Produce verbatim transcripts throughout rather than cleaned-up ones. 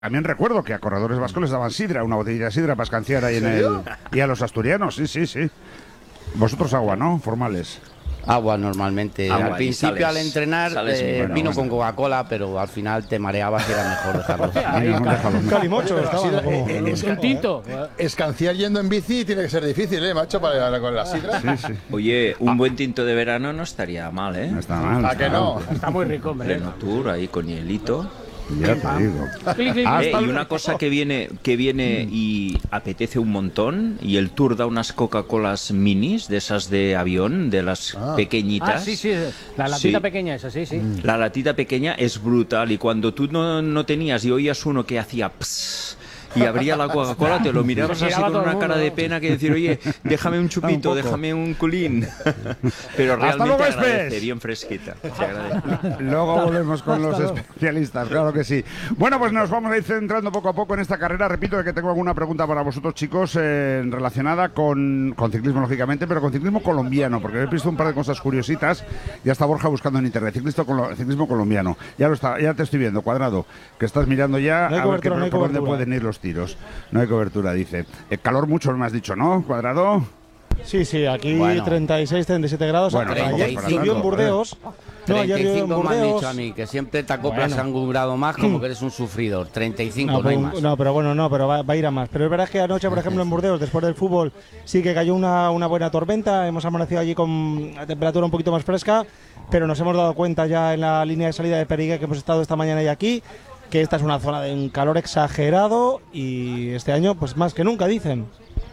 También recuerdo que a corredores vascos les daban sidra, una botellita de sidra para escanciar ahí en el... Y a los asturianos, sí, sí, sí. Vosotros agua, ¿no? Formales. Agua normalmente. Agua, al principio sales, al entrenar sales eh, bueno, vino bueno. con Coca-Cola, pero al final te mareabas y era mejor dejarlo. Un calimocho estaba sidra, como... eh, eh, un tinto. Escanciar yendo en bici tiene que ser difícil, ¿eh, macho? Para con la sidra. Sí, sí. Oye, un buen tinto de verano no estaría mal, ¿eh? No está mal. ¿A que no? Está muy rico, hombre. Pleno tour ahí con hielito. Ya te digo. Eh, y una cosa que viene que viene y apetece un montón, y el tour da unas Coca-Colas minis, de esas de avión, de las Ah. pequeñitas. Ah, sí, sí, la latita Sí. pequeña esa, sí, sí. La latita pequeña es brutal, y cuando tú no, no tenías y oías uno que hacía pss, y abría la Coca-Cola, te lo mirabas Se así giraba con todo una el cara mundo, de ¿no? pena, que decir, oye, déjame un chupito, Un poco. déjame un culín. Pero Hasta realmente luego, agradece, Espes. bien fresquita. Se agradece. Luego volvemos con los especialistas, claro que sí. Bueno, pues nos vamos a ir centrando poco a poco en esta carrera. Repito que tengo alguna pregunta para vosotros, chicos, eh, relacionada con, con ciclismo, lógicamente, pero con ciclismo colombiano, porque he visto un par de cosas curiositas. Ya está Borja buscando en internet, ciclismo, colo- ciclismo colombiano. Ya lo está, ya te estoy viendo, Cuadrado, que estás mirando ya No hay a ver qué- cobertura, no hay por dónde cobertura. pueden ir los tiros. No hay cobertura, dice. El calor mucho, me has dicho, ¿no, Cuadrado? Sí, sí, aquí Bueno. treinta y seis, treinta y siete grados. Bueno, ayer tampoco es para llovió en tanto, Burdeos. No, ayer llovió en treinta y cinco me han Burdeos. dicho a mí, que siempre te acoplas Bueno. a un grado más, como que eres un sufridor. treinta y cinco, no, No, hay pero, más. no, pero bueno, no, pero va, va a ir a más. Pero es verdad que anoche, por ejemplo, en Burdeos, después del fútbol, sí que cayó una, una buena tormenta. Hemos amanecido allí con la temperatura un poquito más fresca, pero nos hemos dado cuenta ya en la línea de salida de Perigue, que hemos estado esta mañana y aquí, que esta es una zona de un calor exagerado y este año, pues más que nunca, dicen.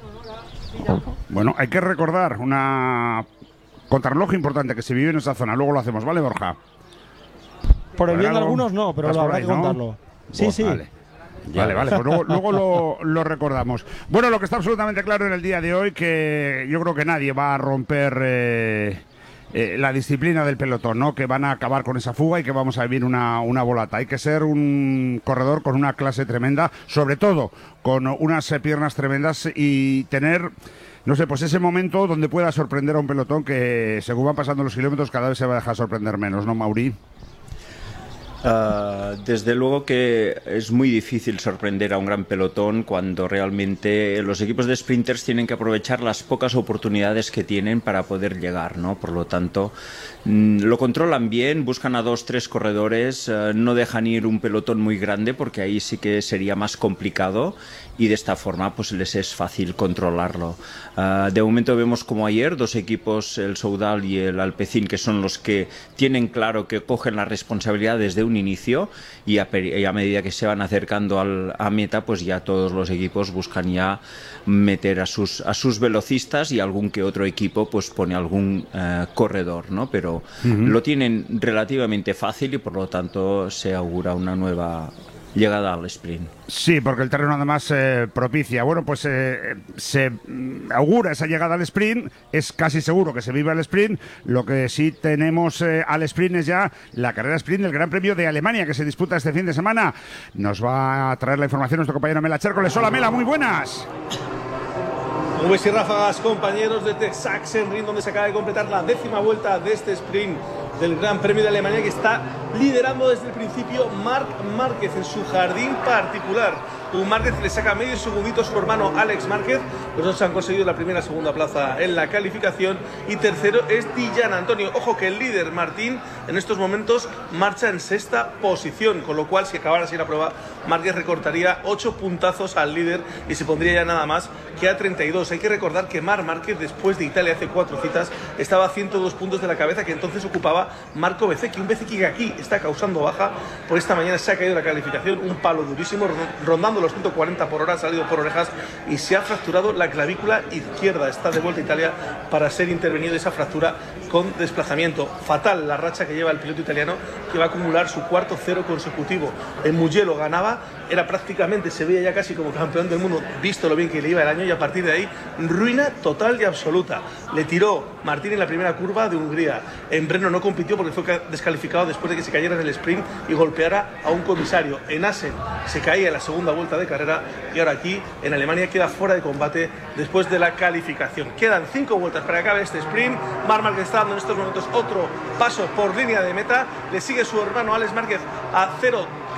Bueno, hay que recordar una contrarreloj importante que se vive en esa zona. Luego lo hacemos, ¿vale, Borja? Por el bien de Cuadrado, algunos no, pero ¿estás lo por habrá ahí, que no? contarlo. Sí, Pues sí. Vale. Vale, vale, pues luego, luego lo, lo recordamos. Bueno, lo que está absolutamente claro en el día de hoy, que yo creo que nadie va a romper eh, eh, la disciplina del pelotón, ¿no? Que van a acabar con esa fuga y que vamos a vivir una, una volata. Hay que ser un corredor con una clase tremenda, sobre todo con unas eh, piernas tremendas y tener... No sé, pues ese momento donde pueda sorprender a un pelotón que según van pasando los kilómetros cada vez se va a dejar sorprender menos, ¿no, Mauri? Ah, desde luego que es muy difícil sorprender a un gran pelotón cuando realmente los equipos de sprinters tienen que aprovechar las pocas oportunidades que tienen para poder llegar, ¿no? Por lo tanto, mm, lo controlan bien, buscan a dos, tres corredores, eh, no dejan ir un pelotón muy grande porque ahí sí que sería más complicado, y de esta forma pues les es fácil controlarlo. Ah, de momento vemos como ayer dos equipos, el Soudal y el Alpecin, que son los que tienen claro que cogen la responsabilidad desde un inicio, y a, y a medida que se van acercando al, a meta, pues ya todos los equipos buscan ya meter a sus, a sus velocistas, y algún que otro equipo pues pone algún eh, corredor, ¿no? Pero uh-huh. lo tienen relativamente fácil y por lo tanto se augura una nueva llegada al sprint. Sí, porque el terreno además eh, propicia. Bueno, pues eh, se mm, augura esa llegada al sprint. Es casi seguro que se vive al sprint. Lo que sí tenemos eh, al sprint es ya la carrera sprint del Gran Premio de Alemania, que se disputa este fin de semana. Nos va a traer la información nuestro compañero Mela Chércoles. Hola, Mela, muy buenas. Nubes y ráfagas, compañeros, desde Sachsenring, donde se acaba de completar la décima vuelta de este sprint del Gran Premio de Alemania, que está liderando desde el principio Marc Márquez en su jardín particular. Un Márquez le saca medio segundito a su hermano Alex Márquez. Los dos han conseguido la primera y segunda plaza en la calificación, y tercero es Dillan Antonio. Ojo que el líder Martín en estos momentos marcha en sexta posición, con lo cual si acabara así la prueba, Márquez recortaría ocho puntazos al líder y se pondría ya nada más que a treinta y dos. Hay que recordar que Marc Márquez, después de Italia hace cuatro citas, estaba a ciento dos puntos de la cabeza, que entonces ocupaba Marco Bezzecchi, un Bezzecchi que aquí está causando baja. Por esta mañana se ha caído la calificación, un palo durísimo, rondando los ciento cuarenta por hora, ha salido por orejas y se ha fracturado la clavícula izquierda. Está de vuelta a Italia para ser intervenido esa fractura con desplazamiento. Fatal la racha que lleva el piloto italiano, que va a acumular su cuarto cero consecutivo. En Mugello ganaba, era prácticamente, se veía ya casi como campeón del mundo, visto lo bien que le iba el año, y a partir de ahí, ruina total y absoluta. Le tiró Martín en la primera curva de Hungría. En Brno no compitió porque fue descalificado después de que se cayera en el sprint y golpeara a un comisario. En Assen se caía en la segunda vuelta de carrera, y ahora aquí en Alemania queda fuera de combate después de la calificación. Quedan cinco vueltas para que acabe este sprint. Marc Márquez está dando en estos momentos otro paso por línea de meta. Le sigue su hermano Alex Márquez a cero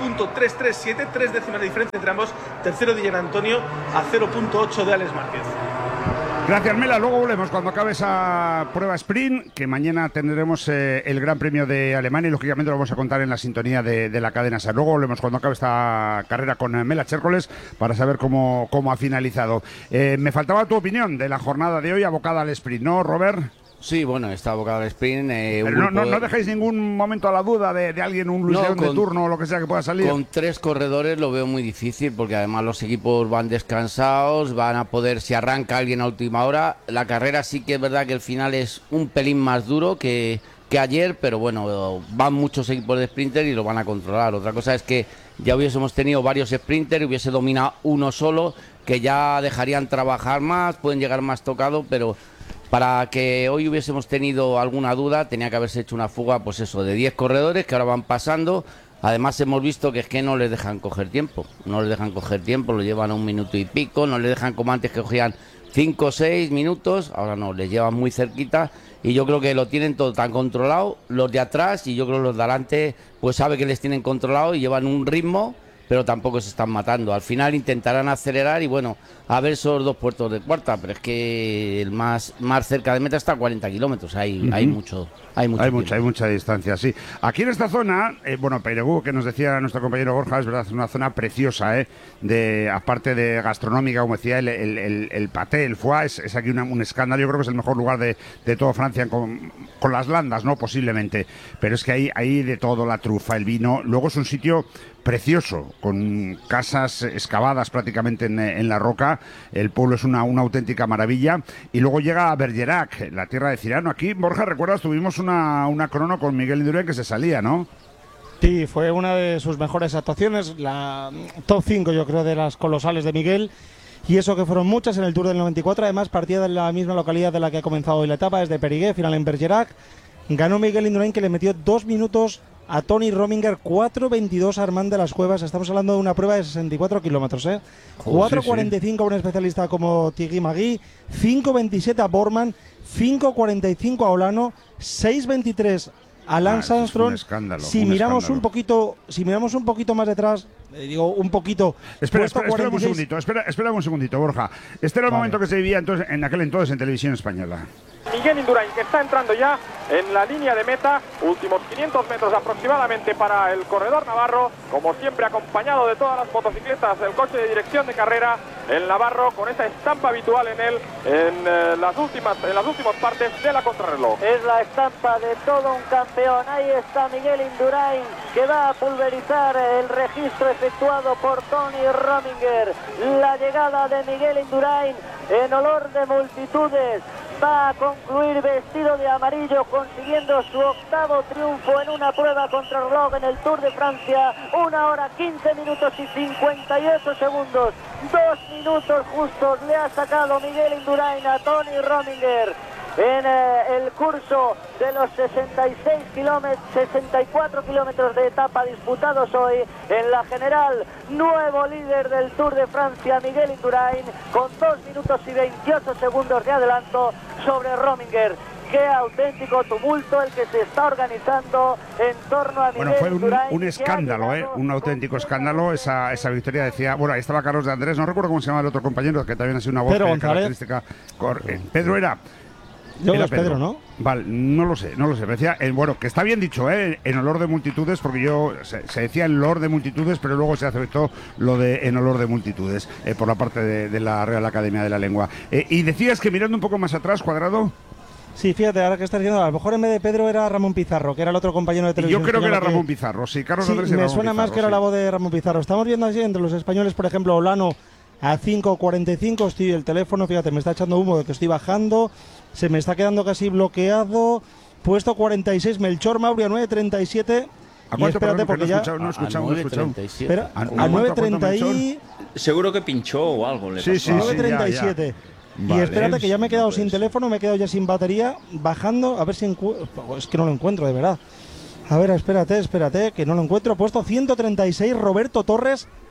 punto trescientos treinta y siete, tres décimas de diferencia entre ambos. Tercero Di Gianantonio a cero punto ocho de Alex Márquez. Gracias, Mela. Luego volvemos cuando acabe esa prueba sprint, que mañana tendremos eh, el Gran Premio de Alemania y lógicamente lo vamos a contar en la sintonía de, de la cadena SER. Luego volvemos cuando acabe esta carrera con eh, Mela Chércoles para saber cómo, cómo ha finalizado. Eh, me faltaba tu opinión de la jornada de hoy abocada al sprint, ¿no, Robert? Sí, bueno, está abocado al sprint. Eh, Pero no, no, no dejéis ningún momento a la duda de, de alguien, un Luis No, León de con- turno o lo que sea que pueda salir. Con tres corredores lo veo muy difícil porque además los equipos van descansados, van a poder, si arranca alguien a última hora, la carrera sí que es verdad que el final es un pelín más duro que, que ayer, pero bueno, van muchos equipos de sprinter y lo van a controlar. Otra cosa es que ya hubiésemos tenido varios sprinters, hubiese dominado uno solo, que ya dejarían trabajar más, pueden llegar más tocados, pero... Para que hoy hubiésemos tenido alguna duda, tenía que haberse hecho una fuga, pues eso, de diez corredores que ahora van pasando. Además hemos visto que es que no les dejan coger tiempo, no les dejan coger tiempo, lo llevan a un minuto y pico, no les dejan como antes que cogían cinco o seis minutos, ahora no, les llevan muy cerquita y yo creo que lo tienen todo tan controlado, los de atrás y yo creo que los de adelante pues sabe que les tienen controlado y llevan un ritmo, pero tampoco se están matando. Al final intentarán acelerar y bueno, a ver esos dos puertos de cuarta, pero es que el más, más cerca de meta está a cuarenta kilómetros, hay, uh-huh. hay mucho. Hay, mucho hay mucha, hay mucha distancia, sí. Aquí en esta zona, eh, bueno, Peiregú, que nos decía nuestro compañero Borja, es verdad, es una zona preciosa, ¿eh? De, aparte de gastronómica, como decía, el, el, el, el paté, el foie, es, es aquí una, un escándalo. Yo creo que es el mejor lugar de, de toda Francia con, con las landas, ¿no? Posiblemente. Pero es que hay, hay de todo, la trufa, el vino. Luego es un sitio precioso, con casas excavadas prácticamente en, en la roca. El pueblo es una, una auténtica maravilla. Y luego llega a Bergerac, la tierra de Cirano. Aquí, Borja, ¿recuerdas? Tuvimos una, una crono con Miguel Indurain que se salía, ¿no? Sí, fue una de sus mejores actuaciones, la top cinco yo creo de las colosales de Miguel, y eso que fueron muchas en el Tour del noventa y cuatro, además partía de la misma localidad de la que ha comenzado hoy la etapa, desde Périgueux, final en Bergerac. Ganó Miguel Indurain, que le metió dos minutos a Tony Rominger, cuatro veintidós a Armand de las Cuevas. Estamos hablando de una prueba de sesenta y cuatro kilómetros, ¿eh? cuatro cuarenta y cinco a un especialista como Thierry Magui, cinco veintisiete a Borman, cinco cuarenta y cinco a Olano, seis veintitrés a Lance ah, Armstrong. Un escándalo, si un miramos escándalo. un poquito, si miramos un poquito más detrás, eh, digo un poquito. Espera, espera, espera un segundito, espera, espera un segundito, Borja. Este era el vale. momento que se vivía entonces, en aquel entonces en televisión española. Miguel Indurain, que está entrando ya en la línea de meta, últimos quinientos metros aproximadamente para el corredor navarro, como siempre acompañado de todas las motocicletas, el coche de dirección de carrera, el navarro con esa estampa habitual en él en, eh, las últimas, en las últimas partes de la contrarreloj. Es la estampa de todo un campeón, ahí está Miguel Indurain, que va a pulverizar el registro efectuado por Tony Rominger. La llegada de Miguel Indurain en olor de multitudes, va a concluir vestido de amarillo, consiguiendo su octavo triunfo en una prueba contrarreloj en el Tour de Francia. Una hora, quince minutos y cincuenta y ocho segundos. Dos minutos justos le ha sacado Miguel Indurain a Tony Rominger en eh, el curso de los sesenta y seis kilómetros, sesenta y cuatro kilómetros de etapa disputados hoy en la general. Nuevo líder del Tour de Francia, Miguel Indurain, con dos minutos y veintiocho segundos de adelanto sobre Rominger. Qué auténtico tumulto el que se está organizando en torno a Miguel Bueno, fue un, Indurain, un escándalo, ¿eh? Un auténtico escándalo. Esa, esa victoria decía, bueno, ahí estaba Carlos de Andrés, no recuerdo cómo se llama el otro compañero, que también ha sido una voz Pedro característica. Cor, eh, Pedro era. Yo Era es Pedro, ¿no? Vale, no lo sé, no lo sé. Me decía, eh, bueno, que está bien dicho, ¿eh? En olor de multitudes, porque yo se, se decía en olor de multitudes, pero luego se aceptó lo de en olor de multitudes eh, por la parte de, de la Real Academia de la Lengua. Eh, y decías que mirando un poco más atrás, Cuadrado. Sí, fíjate, ahora que estás diciendo, a lo mejor en vez de Pedro era Ramón Pizarro, que era el otro compañero de televisión. Yo creo que era que... Ramón Pizarro, sí, Carlos sí, Andrés y me Ramón suena Pizarro, más que era sí. la voz de Ramón Pizarro. Estamos viendo así entre los españoles, por ejemplo, Olano a cinco cuarenta y cinco, estoy el teléfono, fíjate, me está echando humo de que estoy bajando, se me está quedando casi bloqueado. Puesto cuarenta y seis, Melchor Mauri a nueve treinta y siete. ¿A cuánto? Y espérate, Perdón, porque no he ya escuchado, no he escuchado, no he escuchado. Espera, ¿A, a nueve treinta y... Seguro que pinchó o algo le Sí, pasó. sí, nueve treinta y siete. Y Vale, espérate que ya me he quedado no sin puede ser. teléfono, me he quedado ya sin batería, bajando, a ver si encuentro... Es que no lo encuentro, de verdad. A ver, espérate, espérate, que no lo encuentro. Puesto ciento treinta y seis, Roberto Torres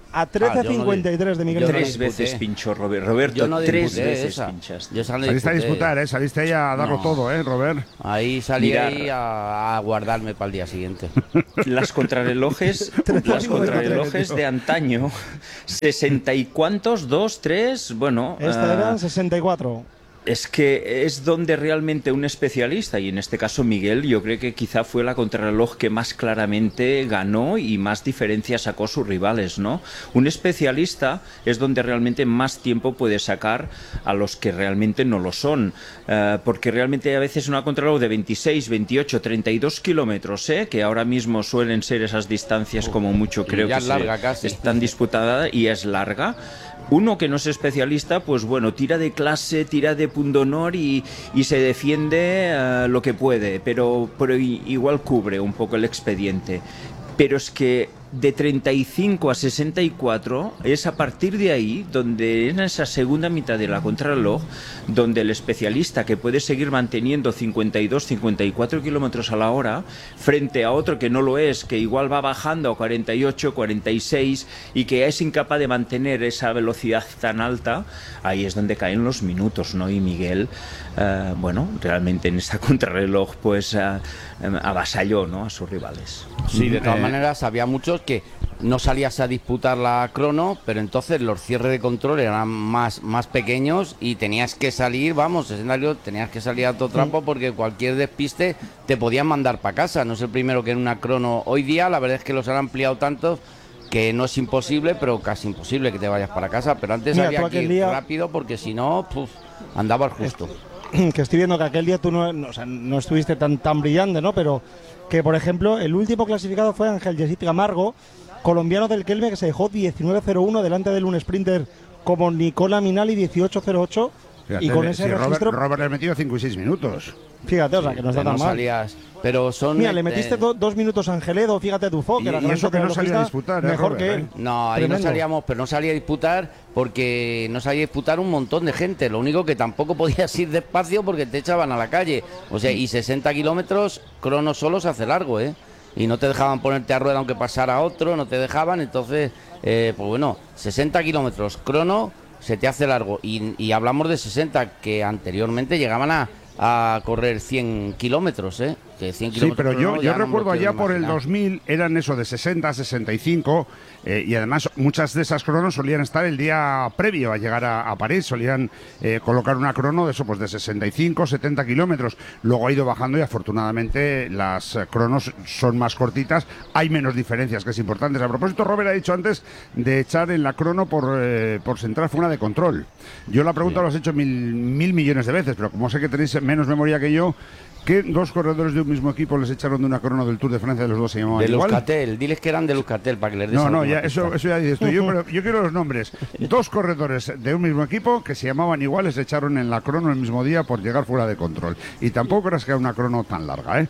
a trece cincuenta y tres de Miguel Indurain. Tres veces pinchó Robert. Roberto, yo no tres veces esa. pinchaste. Yo salí saliste a disputar, ¿eh? Saliste ahí a darlo no. todo, ¿eh, Robert? Ahí salí Mirar. ahí a, a guardarme para el día siguiente. Las contrarrelojes, las contrarrelojes de antaño, sesenta y cuántos, dos, tres, bueno... Esta uh, eran sesenta y cuatro. Es que es donde realmente un especialista, y en este caso Miguel, yo creo que quizá fue la contrarreloj que más claramente ganó y más diferencias sacó a sus rivales, ¿no? Un especialista es donde realmente más tiempo puede sacar a los que realmente no lo son, uh, porque realmente a veces una contrarreloj de veintiséis, veintiocho, treinta y dos kilómetros, ¿eh? Que ahora mismo suelen ser esas distancias como mucho, creo ya que es larga se, casi. están disputadas y es larga. Uno que no es especialista, pues bueno, tira de clase, tira de pundonor y, y se defiende uh, lo que puede, pero, pero igual cubre un poco el expediente. Pero es que de treinta y cinco a sesenta y cuatro es a partir de ahí donde en esa segunda mitad de la contrarreloj donde el especialista que puede seguir manteniendo cincuenta y dos, cincuenta y cuatro kilómetros a la hora frente a otro que no lo es, que igual va bajando a cuarenta y ocho, cuarenta y seis y que es incapaz de mantener esa velocidad tan alta, ahí es donde caen los minutos, ¿no? Y Miguel, uh, bueno, realmente en esta contrarreloj pues uh, avasalló, ¿no?, a sus rivales. Sí, de todas Eh, maneras había muchos que no salías a disputar la crono, pero entonces los cierres de control eran más, más pequeños y tenías que salir, vamos, escenario, tenías que salir a todo trampo porque cualquier despiste te podían mandar para casa. No es el primero que en una crono. Hoy día la verdad es que los han ampliado tanto que no es imposible, pero casi imposible que te vayas para casa. Pero antes Mira, había tú que ir aquel día- rápido porque si no, puf, andabas justo. Que estoy viendo que aquel día tú no, no, o sea, no estuviste tan, tan brillante, ¿no? Pero que, por ejemplo, el último clasificado fue Ángel Yesit Camargo, colombiano del Kelme, que se dejó diecinueve cero uno delante de un sprinter como Nicola Minali, dieciocho cero ocho. Fíjate, Y con ese si Robert, registro, Robert le ha metido cinco y seis minutos. fíjate, o sea, que no está Que no tan mal. salías, pero son Mira, le eh, metiste do- dos minutos a Angeledo, fíjate tu foco, Y- que era y gran eso que no salía a contrarrelojista, disputar, ¿eh, mejor Robert, que él. eh? No, ahí Tremendo. no salíamos, pero no salía a disputar porque no salía a disputar un montón de gente. Lo único que tampoco podías ir despacio porque te echaban a la calle. O sea, y sesenta kilómetros, crono solo se hace largo, ¿eh? Y no te dejaban ponerte a rueda aunque pasara otro, no te dejaban. Entonces, eh, pues bueno, sesenta kilómetros, crono, se te hace largo. Y, y hablamos de sesenta, que anteriormente llegaban a, a correr cien kilómetros, ¿eh? Que cien Sí, kilómetros pero yo, crono yo ya no me lo recuerdo quiero allá por el imaginar. dos mil eran eso de sesenta, sesenta y cinco eh, y además muchas de esas cronos solían estar el día previo a llegar a, a París, solían eh, colocar una crono de eso pues de sesenta y cinco, setenta kilómetros, luego ha ido bajando y afortunadamente las eh, cronos son más cortitas, hay menos diferencias que es importante. A propósito, Robert ha dicho antes de echar en la crono por, eh, por central fuera de control. Yo la pregunta lo has hecho mil, mil millones de veces, pero como sé que tenéis menos memoria que yo, ¿qué dos corredores de un mismo equipo les echaron de una crono del Tour de Francia? De los dos se llamaban De igual. Euskaltel, diles que eran de Euskaltel para que les des No, no, alguna ya, pista. eso, eso ya dices tú. Yo, pero yo quiero los nombres. Dos corredores de un mismo equipo que se llamaban igual, les echaron en la crono el mismo día por llegar fuera de control. Y tampoco creas que era una crono tan larga, ¿eh?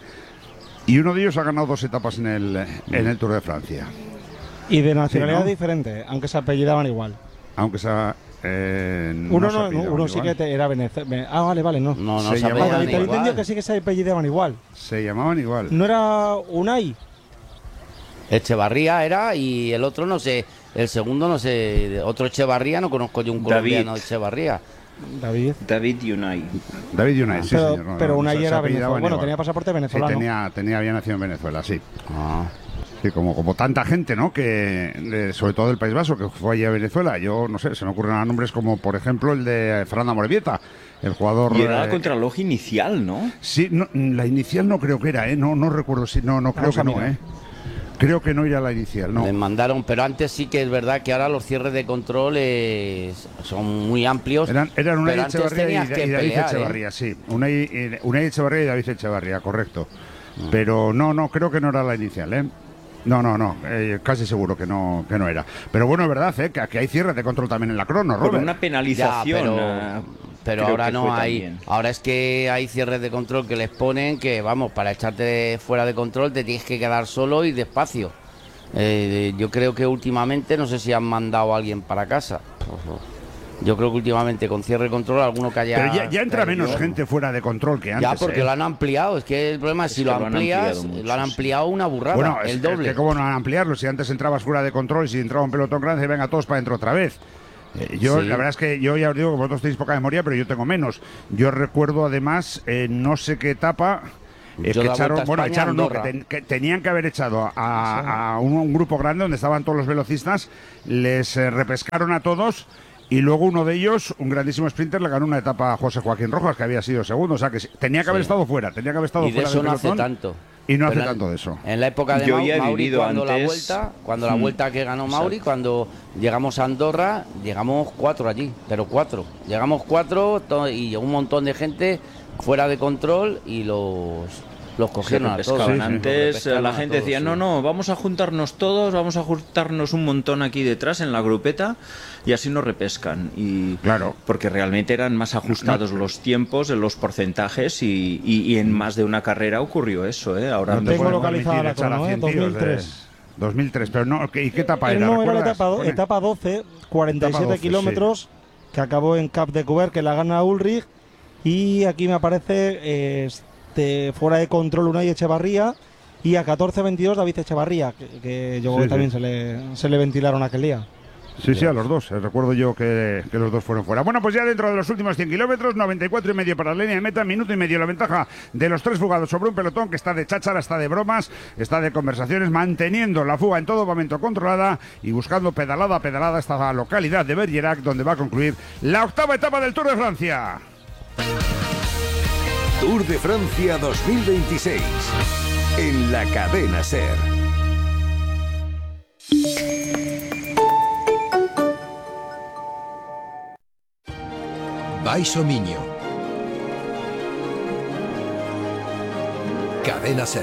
Y uno de ellos ha ganado dos etapas en el, en el Tour de Francia. Y de nacionalidad Sí, ¿no? diferente, aunque se apellidaban igual. Aunque sea. Eh, no Uno, se no, apellidaban uno sí igual. que te- era Venezuela. Ah, vale, vale, no. No, no Se se llamaban Vale, apellidan te he igual. entendido que sí que se apellidaban igual. Se llamaban igual. ¿No era Unai? Echevarría era y el otro no sé, el segundo no sé, otro Echevarría, no conozco yo un David. colombiano de Echevarría. David. David Unai. David Unai, sí, pero señor. No, pero no, Unai se- se era apellidaban venezolano. Bueno, igual. tenía pasaporte Sí, venezolano. tenía, tenía, había nacido en Venezuela, sí. Ah. Sí, como, como tanta gente, ¿no? Que, de- sobre todo del País Vasco, que fue allí a Venezuela. Yo, no sé, se me ocurren a nombres como, por ejemplo, el de Fernando Morevieta, el jugador... Y era la eh, contrarreloj inicial, ¿no? Sí, no, la inicial no creo que era, ¿eh? No, no recuerdo si... No, no creo Vamos a que no, mirar. ¿eh? Creo que no era la inicial, no. Les mandaron, pero antes sí que es verdad que ahora los cierres de control es- son muy amplios. Eran, eran Unai pero antes Echevarría tenías y, que y David pelear, ¿eh? Echevarría, sí. Unai, eh, Unai Echevarría y David Echevarría, correcto. Ah. Pero no, no, creo que no era la inicial, ¿eh? No, no, no, eh, casi seguro que no, que no era. Pero bueno, es verdad, ¿eh? Que aquí hay cierres de control también en la crono, Con Robert. una Ya, penalización. pero, eh, pero creo ahora que no fue hay. también. Ahora es que hay cierres de control que les ponen que, vamos, para echarte fuera de control te tienes que quedar solo y despacio. Eh, yo creo que últimamente no sé si han mandado a alguien para casa. Yo creo que últimamente con cierre de control, alguno que haya... Pero ya, ya entra menos yo, gente fuera de control que antes. Ya, porque ¿eh? lo han ampliado. Es que el problema es, es si lo, lo amplías, mucho, lo han ampliado una burrada, bueno, el es, doble. Es que cómo no van a ampliarlo, si antes entrabas fuera de control y si entraba un pelotón grande, venga todos para adentro otra vez. Eh, yo, sí. La verdad es que yo ya os digo que vosotros tenéis poca memoria, pero yo tengo menos. Yo recuerdo además, eh, no sé qué etapa... Es que echaron, bueno, echaron no, que, ten, que tenían que haber echado a, a, a un, un grupo grande donde estaban todos los velocistas, les eh, repescaron a todos y luego uno de ellos, un grandísimo sprinter, le ganó una etapa a José Joaquín Rojas, que había sido segundo, o sea que tenía que sí. haber estado fuera, tenía que haber estado y de fuera eso del no pelotón, hace tanto. Y no Pero hace tanto de eso. En la época de Yo Mauri, ya he Mauri cuando antes... la vuelta, cuando la mm. vuelta que ganó Mauri, Exacto. cuando llegamos a Andorra, llegamos cuatro allí, pero cuatro. Llegamos cuatro y un montón de gente fuera de control y los los cogieron a todos. Sí, antes sí, la gente todos, decía, sí. no, no, vamos a juntarnos todos, vamos a juntarnos un montón aquí detrás en la grupeta y así nos repescan. Y claro, porque realmente eran más ajustados no, no. los tiempos, los porcentajes y, y, y en más de una carrera ocurrió eso, ¿eh? Ahora no tengo localizada la crono, ¿eh? dos mil tres. dos mil tres, pero no, ¿y qué etapa eh, era? No, era la etapa, etapa doce, cuarenta y siete etapa doce, kilómetros, sí. que acabó en Cap de Cuber, que la gana Ulrich, y aquí me aparece... Eh, De fuera de control Unai Echevarría y a catorce veintidós David Echevarría, que, que yo sí, también sí. Se, le, se le ventilaron aquel día. Sí, sí, a los dos. Recuerdo yo que, que los dos fueron fuera. Bueno, pues ya dentro de los últimos cien kilómetros, noventa y cuatro y medio para la línea de meta, minuto y medio la ventaja de los tres fugados sobre un pelotón que está de cháchara, está de bromas, está de conversaciones, manteniendo la fuga en todo momento controlada y buscando pedalada a pedalada esta localidad de Bergerac, donde va a concluir la octava etapa del Tour de Francia. Tour de Francia dos mil veintiséis en la cadena SER. Baixo Miño. Cadena SER.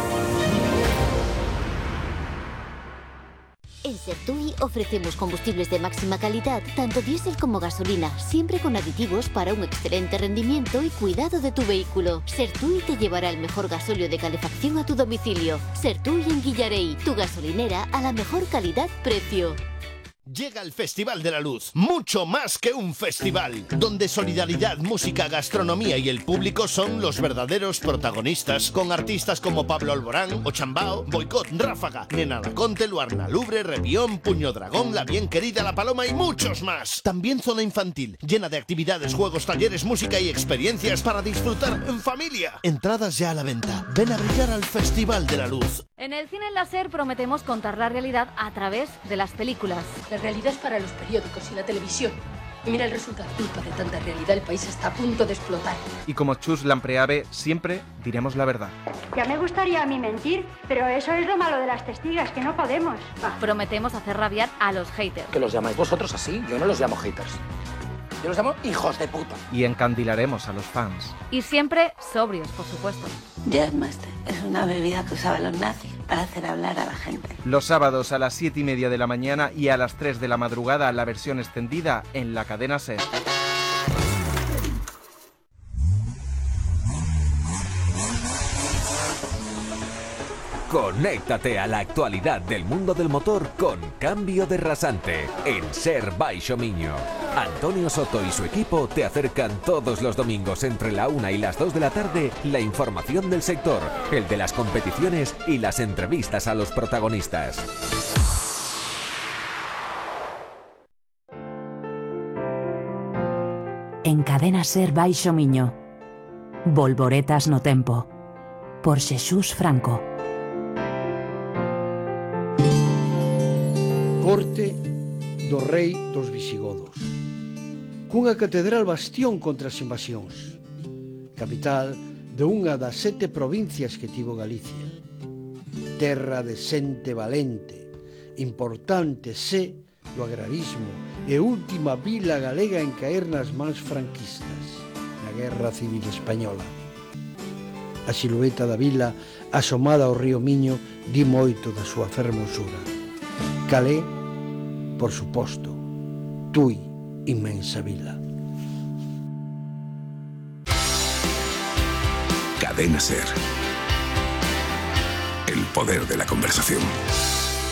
En Sertui ofrecemos combustibles de máxima calidad, tanto diésel como gasolina, siempre con aditivos para un excelente rendimiento y cuidado de tu vehículo. Sertui te llevará el mejor gasóleo de calefacción a tu domicilio. Sertui en Guillarey, tu gasolinera a la mejor calidad-precio. Llega el Festival de la Luz, mucho más que un festival, donde solidaridad, música, gastronomía y el público son los verdaderos protagonistas, con artistas como Pablo Alborán, Ochambao, Boicot, Ráfaga, Nena Laconte, Luarna Lubre, Revión, Puño Dragón, La Bien Querida, La Paloma y muchos más. También zona infantil, llena de actividades, juegos, talleres, música y experiencias para disfrutar en familia. Entradas ya a la venta. Ven a brillar al Festival de la Luz. En el Cine Láser prometemos contar la realidad a través de las películas. La realidad es para los periódicos y la televisión. Y mira el resultado. Culpa de tanta realidad, el país está a punto de explotar. Y como Chus Lampreave, siempre diremos la verdad. Ya me gustaría a mí mentir, pero eso es lo malo de las testigas, que no podemos. Ah. Prometemos hacer rabiar a los haters. ¿Que los llamáis vosotros así? Yo no los llamo haters. Yo los llamo hijos de puta. Y encandilaremos a los fans. Y siempre sobrios, por supuesto. Jazzmaster es una bebida que usaban los nazis para hacer hablar a la gente. Los sábados a las siete y media de la mañana y a las tres de la madrugada la versión extendida en la cadena SER. Conéctate a la actualidad del mundo del motor con Cambio de Rasante en SER Baixo Miño. Antonio Soto y su equipo te acercan todos los domingos entre la una y las dos de la tarde la información del sector, el de las competiciones y las entrevistas a los protagonistas. En cadena SER Baixo Miño. Volvoretas no tempo. Por Xesús Franco. Corte do rei dos visigodos, cunha catedral bastión contra as invasións, capital de unha das sete provincias que tivo Galicia, terra de xente valente, importante sé do agrarismo e última vila galega en caer nas mans franquistas na Guerra Civil Española. A silueta da vila asomada ao río Miño di moito da súa fermosura. Calé, por suposto, Tui, inmensa vila. Cadena SER. El poder de la conversación.